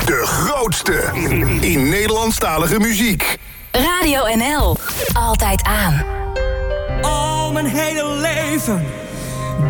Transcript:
De grootste in Nederlandstalige muziek. Radio NL. Altijd aan. Al mijn hele leven